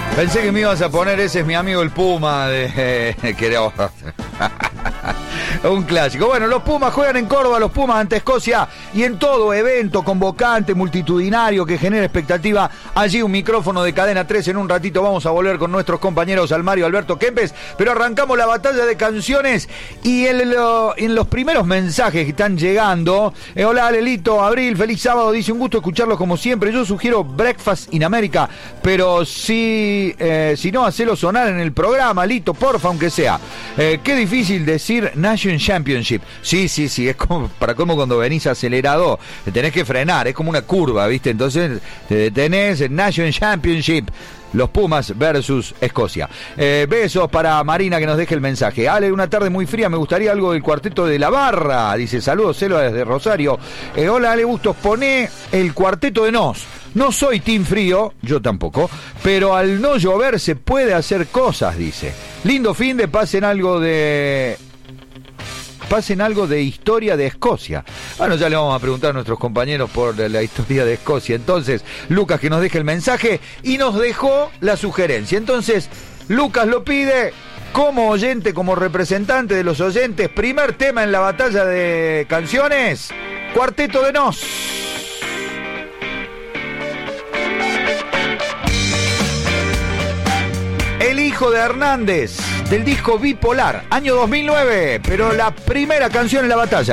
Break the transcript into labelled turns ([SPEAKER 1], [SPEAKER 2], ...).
[SPEAKER 1] Pensé que me ibas a poner Ese es mi amigo el Puma de un clásico. Bueno, los Pumas juegan en Córdoba, los Pumas ante Escocia, y en todo evento convocante, multitudinario, que genera expectativa, allí un micrófono de Cadena 3. En un ratito vamos a volver con nuestros compañeros Almario, Alberto Kempes, pero arrancamos la batalla de canciones y en los primeros mensajes que están llegando. Hola Alelito, Abril, feliz sábado, dice, un gusto escucharlos como siempre. Yo sugiero Breakfast in America, pero si no, hacelo sonar en el programa, Lito, porfa, aunque sea. Qué difícil decir Nation Championship. Sí, es como cuando venís acelerado, te tenés que frenar, es como una curva, ¿viste? Entonces te detenés, Nation Championship. Los Pumas versus Escocia. Besos para Marina, que nos deje el mensaje. Ale, una tarde muy fría, me gustaría algo del Cuarteto de la Barra. Dice, saludos, Selva desde Rosario. Hola, Ale Bustos, poné el Cuarteto de Nos. No soy team frío, yo tampoco, pero al no llover se puede hacer cosas, dice. Lindo fin de, pasen algo de historia de Escocia. Bueno, ya le vamos a preguntar a nuestros compañeros por la historia de Escocia. Entonces, Lucas, que nos deje el mensaje y nos dejó la sugerencia. Entonces, Lucas lo pide como oyente, como representante de los oyentes. Primer tema en la batalla de canciones, Cuarteto de Nos. El hijo de Hernández, del disco Bipolar, año 2009, pero la primera canción en la batalla.